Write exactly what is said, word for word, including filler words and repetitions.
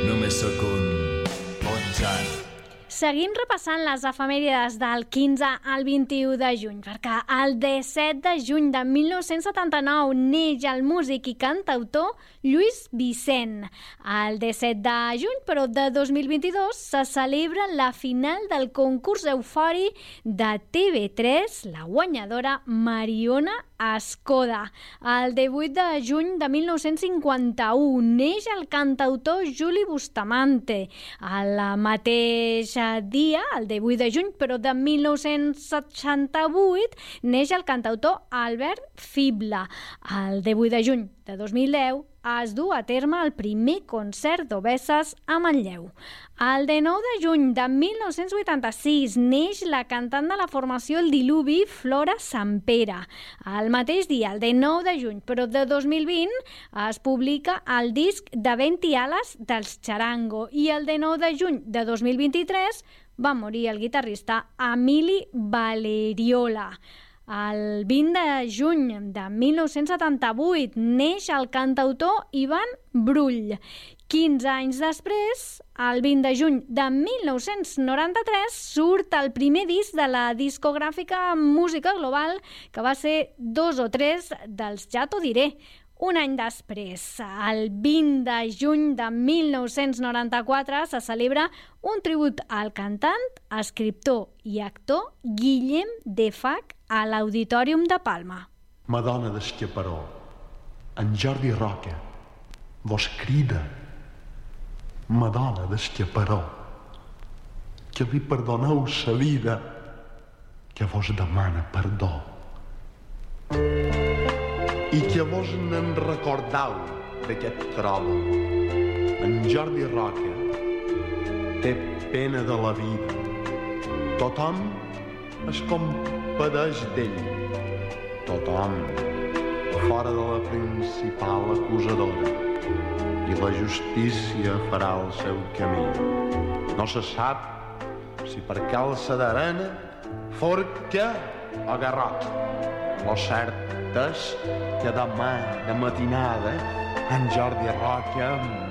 Només sóc un bonjan. Seguim repassant les efemèrides del quinze al vint-i-u de juny, perquè el disset de juny de mil nou-cents setanta-nou neix el músic i cantautor Lluís Vicent. El disset de juny, però de dos mil vint-i-dos, se celebra la final del concurs Eufori de T V tres, la guanyadora Mariona Escoda. El divuit de juny de mil nou-cents cinquanta-u neix el cantautor Juli Bustamante. El mateix dia, el divuit de juny, però de mil nou-cents seixanta-vuit, neix el cantautor Albert Fibla. El divuit de juny de dos mil deu es du a terme el primer concert d'Obesses a Manlleu. El dinou de juny de mil nou-cents vuitanta-sis neix la cantant de la formació El Diluvi, Flora Sampere. El mateix dia, el dinou de juny, però de dos mil vint, es publica el disc de Vent i Ales dels Charango i el dinou de juny de dos mil vint-i-tres va morir el guitarrista Emili Valeriola. El vint de juny de mil nou-cents setanta-vuit neix el cantautor Ivan Brull. quinze anys després, el vint de juny de mil nou-cents noranta-tres, surt el primer disc de la discogràfica Música Global, que va ser Dos o Tres dels Ja t'ho diré. Un any després, el vint de juny de mil nou-cents noranta-quatre, se celebra un tribut al cantant, escriptor i actor Guillem de Fac a l'Auditorium de Palma. Madonna d'Esquiaparó, en Jordi Roca vos crida. Madonna d'Esquiaparó, que li perdoneu sa vida, que vos demana perdó. I que vos n'en recordau d'aquest trobo. En Jordi Roca té pena de la vida. Tothom es compadeix d'ell. Tothom fora de la principal acusadora. I la justícia farà el seu camí. No se sap si per calça d'arena, forca o garrot. Lo cert és que demà de matinada en Jordi Roca